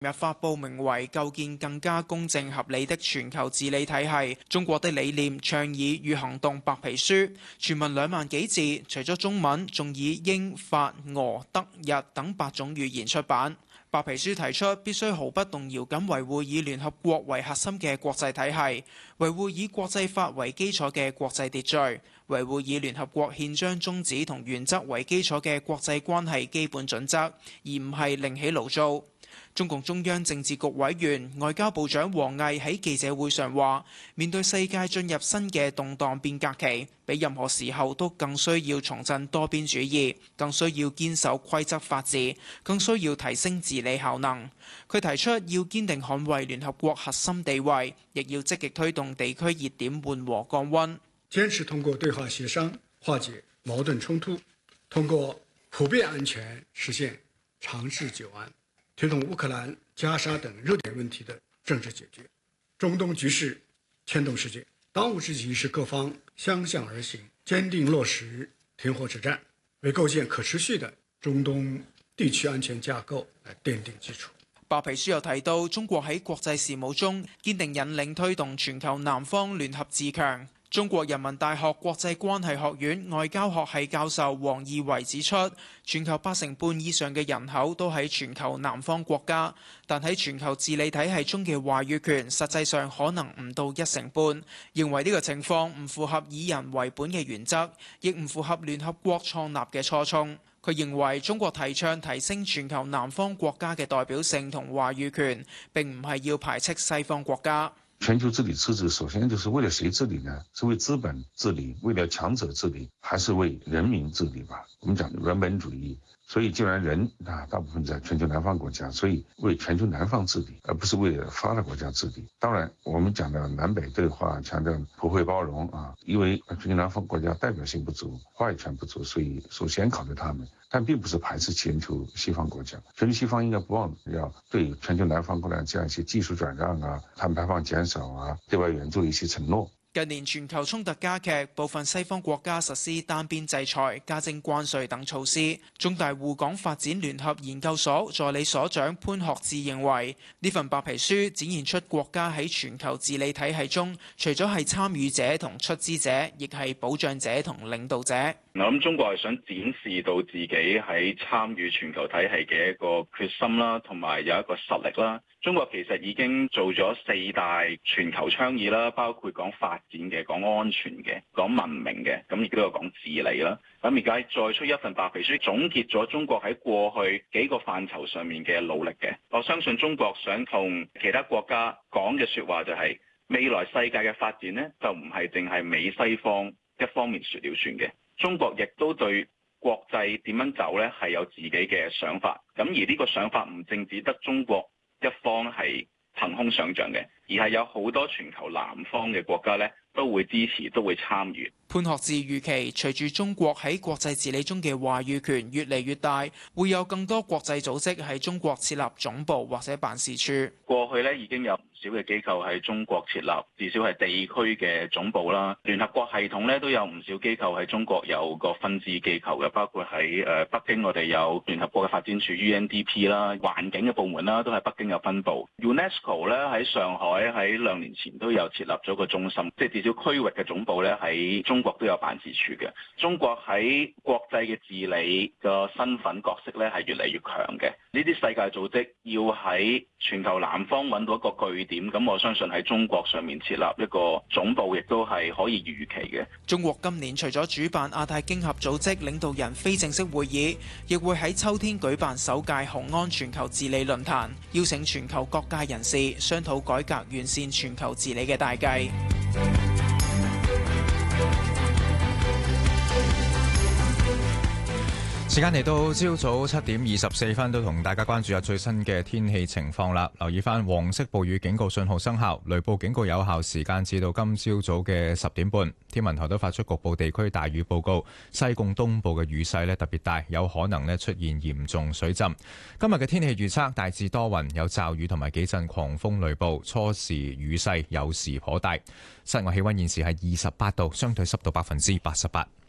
日發布名為《構建更加公正合理的全球治理體系：中國的理念、倡議與行動》白皮書，全文2萬幾字，除咗中文，仲以英、法、俄、德、日等8種語言出版。白皮書提出必須毫不動搖咁維護以聯合國為核心嘅國際體系，維護以國際法為基礎嘅國際秩序，維護以聯合國憲章宗旨同原則為基礎嘅國際關係基本準則，而唔係另起爐灶。中共中央政治局委員外交部長王毅喺記者會上話，面對世界進入新嘅動盪變革期，比任何時候都更需要重振多邊主義，更需要堅守規則法治，更需要提升治理效能。佢提出要堅定捍衛聯合國核心地位，亦要積極推動地區熱點緩和降溫， 堅持通過對話協商化解矛盾衝突，通過普遍安全實現長治久安，推動烏克蘭、加沙等熱點問題的政治解決。中東局勢牽動世界，當務之急是各方相向而行，堅定落實停火止戰，為構建可持續的中東地區安全架構來奠定基礎。 白皮書又提到，中國喺國際事務中堅定引領推動全球南方聯合自強。中國人民大學國際關係學院外交學系教授王義維指出，全球80%以上嘅人口都喺全球南方國家，但喺全球治理體系中嘅話語權實際上可能唔到1成半，認為呢個情況唔符合以人為本嘅原則，亦唔符合聯合國創立嘅初衷。佢認為中國提倡提升全球南方國家嘅代表性同話語權，並唔係要排斥西方國家。 全球治理體制首先就是為了誰治理呢？是為資本治理，為了強者治理，還是為人民治理吧？我們講人本主義，所以既然人大部分在全球南方國家，所以為全球南方治理，而不是為了發達國家治理。當然，我們講的南北對話，強調普惠包容因為全球南方國家代表性不足，話語權不足，所以首先考慮他們，但並不是排斥全球西方國家。全球西方應該不忘要對全球南方國家這樣一些技術轉讓碳排放減少對外援助一些承諾。 近年全球衝突加劇，部分西方國家實施單邊制裁、加徵關稅等措施。中大滬港發展聯合研究所助理所長潘學志認為，呢份白皮書展現出國家喺全球治理體系中，除咗係參與者同出資者，亦係保障者同領導者。 我諗中國係想展示到自己喺參與全球體系嘅一個決心啦，同埋有一個實力啦。中國其實已經做咗4大全球倡議啦，包括講發展嘅、講安全嘅、講文明嘅，咁亦都有講治理啦。咁而家再出一份白皮書，總結咗中國喺過去幾個範疇上面嘅努力嘅。我相信中國想同其他國家講嘅說話就係，未來世界嘅發展呢，就唔係淨係美西方一方面說了算嘅。中國亦都對國際點樣走呢係有自己嘅想法，咁而呢個想法唔淨只得中國一方係憑空想像嘅，而係有好多全球南方嘅國家呢都會支持，都會參與。 潘學志預期，隨住中國喺國際治理中嘅話語權越嚟越大，會有更多國際組織喺中國設立總部或者辦事處。 過去呢已經有唔少嘅機構喺中國設立，至少係地區嘅總部啦。聯合國系統呢都有唔少機構喺中國有個分支機構嘅，包括喺北京我哋有聯合國嘅發展處 UNDP 啦，環境嘅部門啦都喺北京有分部。UNESCO 咧喺上海喺2年前都有設立咗個中心，即係至少區域嘅總部咧喺中國都有辦事處嘅。中國喺國際嘅治理個身份角色咧係越嚟越強嘅。呢啲世界組織要喺全球南方揾到一個據點，咁我相信喺中國上面設立一個總部，亦都係可以預期嘅。 中國今年除咗主辦亞太經合組織領導人非正式會議，亦會喺秋天舉辦首屆雄安全球治理論壇，邀請全球各界人士商討改革完善全球治理嘅大計。 時間嚟到朝早7點24分，都同大家關注下最新嘅天氣情況啦。留意翻黃色暴雨警告信號生效，雷暴警告有效時間至到今朝早嘅10點半。天文台都發出局部地區大雨報告，西貢東部嘅雨勢特別大，有可能出現嚴重水浸。今日嘅天氣預測大致多雲，有驟雨同埋幾陣狂風雷暴，初時雨勢有時頗大。室外氣溫現時係28度，相對濕度88%。